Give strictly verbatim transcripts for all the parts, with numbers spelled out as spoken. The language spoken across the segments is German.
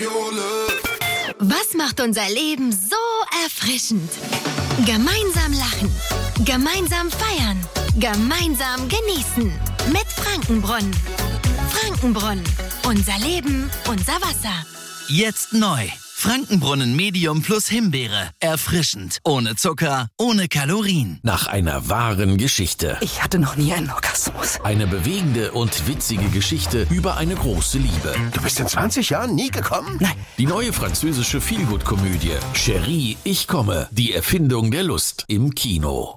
Was macht unser Leben so erfrischend? Gemeinsam lachen, gemeinsam feiern, gemeinsam genießen. Mit Frankenbrunnen. Frankenbrunnen. Unser Leben, unser Wasser. Jetzt neu. Frankenbrunnen Medium plus Himbeere. Erfrischend. Ohne Zucker, ohne Kalorien. Nach einer wahren Geschichte. Ich hatte noch nie einen Orgasmus. Eine bewegende und witzige Geschichte über eine große Liebe. Du bist in zwanzig Jahren nie gekommen? Nein. Die neue französische Feelgood-Komödie Chérie, ich komme. Die Erfindung der Lust im Kino.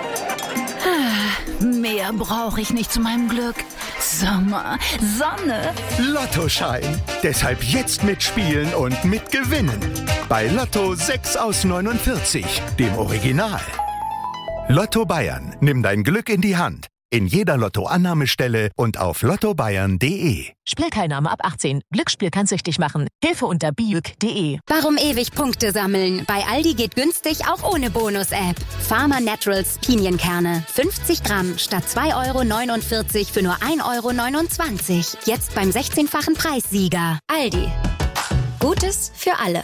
Mehr brauche ich nicht zu meinem Glück. Sommer, Sonne. Lottoschein. Deshalb jetzt mitspielen und mitgewinnen. Bei Lotto sechs aus neunundvierzig, dem Original. Lotto Bayern. Nimm dein Glück in die Hand. In jeder Lotto-Annahmestelle und auf lotto bayern punkt de. Spielteilnahme ab achtzehn. Glücksspiel kann süchtig machen. Hilfe unter biüg punkt de. Warum ewig Punkte sammeln? Bei Aldi geht günstig auch ohne Bonus-App. Farmer Naturals Pinienkerne. fünfzig Gramm statt zwei Euro neunundvierzig für nur ein Euro neunundzwanzig. Jetzt beim sechzehnfachen Preissieger. Aldi. Gutes für alle.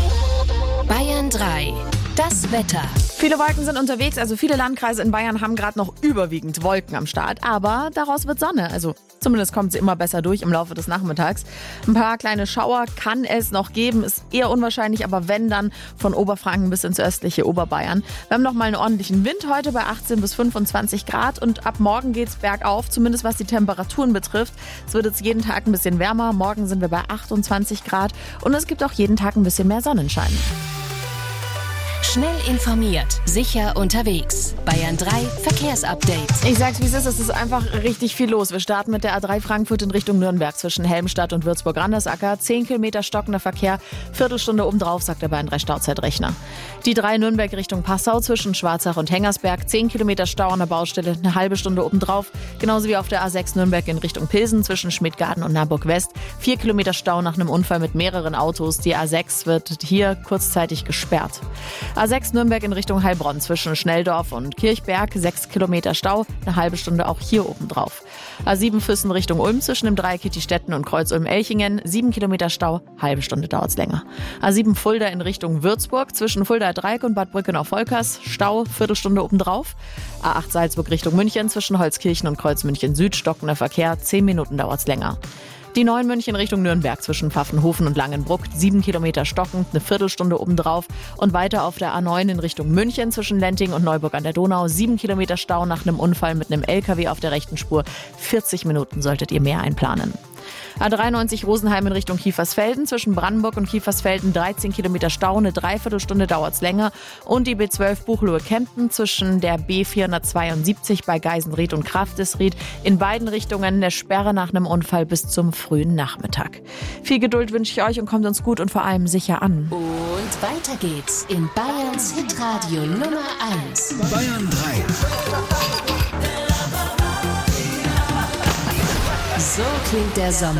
Bayern drei. Das Wetter. Viele Wolken sind unterwegs, also viele Landkreise in Bayern haben gerade noch überwiegend Wolken am Start. Aber daraus wird Sonne, also zumindest kommt sie immer besser durch im Laufe des Nachmittags. Ein paar kleine Schauer kann es noch geben, ist eher unwahrscheinlich, aber wenn, dann von Oberfranken bis ins östliche Oberbayern. Wir haben noch mal einen ordentlichen Wind heute bei achtzehn bis fünfundzwanzig Grad und ab morgen geht's bergauf, zumindest was die Temperaturen betrifft. Es wird jetzt jeden Tag ein bisschen wärmer, morgen sind wir bei achtundzwanzig Grad und es gibt auch jeden Tag ein bisschen mehr Sonnenschein. Schnell informiert, sicher unterwegs. Bayern drei Verkehrsupdate. Ich sag's, wie es ist, es ist einfach richtig viel los. Wir starten mit der A drei Frankfurt in Richtung Nürnberg zwischen Helmstadt und Würzburg-Randersacker. zehn Kilometer stockender Verkehr, Viertelstunde obendrauf, sagt der Bayern drei Stauzeitrechner. Die drei Nürnberg Richtung Passau zwischen Schwarzach und Hengersberg. zehn Kilometer Stau an der Baustelle, eine halbe Stunde obendrauf. Genauso wie auf der A sechs Nürnberg in Richtung Pilsen zwischen Schmidgarten und Naburg-West. vier Kilometer Stau nach einem Unfall mit mehreren Autos. Die A sechs wird hier kurzzeitig gesperrt. A sechs Nürnberg in Richtung Heilbronn zwischen Schnelldorf und Kirchberg, sechs Kilometer Stau, eine halbe Stunde auch hier oben drauf. A sieben Füssen Richtung Ulm zwischen dem Dreieck Kittistetten und Kreuz Ulm-Elchingen, sieben Kilometer Stau, halbe Stunde dauert's länger. A sieben Fulda in Richtung Würzburg zwischen Fulda Dreieck und Bad Brückenau-Volkers, Stau, Viertelstunde oben drauf. A acht Salzburg Richtung München zwischen Holzkirchen und Kreuz München Süd, stockender Verkehr, zehn Minuten dauert's länger. Die neun München Richtung Nürnberg zwischen Pfaffenhofen und Langenbruck, sieben Kilometer stockend, eine Viertelstunde obendrauf. Und weiter auf der A neun in Richtung München zwischen Lenting und Neuburg an der Donau, sieben Kilometer Stau nach einem Unfall mit einem L K W auf der rechten Spur. vierzig Minuten solltet ihr mehr einplanen. A dreiundneunzig Rosenheim in Richtung Kiefersfelden zwischen Brandenburg und Kiefersfelden, dreizehn Kilometer Stau, eine Dreiviertelstunde dauert's länger. Und die B zwölf Buchloe-Kempten zwischen der B vierhundertzweiundsiebzig bei Geisenried und Kraftesried. In beiden Richtungen eine Sperre nach einem Unfall bis zum frühen Nachmittag. Viel Geduld wünsche ich euch und kommt uns gut und vor allem sicher an. Und weiter geht's in Bayerns Hitradio Nummer eins. Bayern drei. So klingt der Sommer.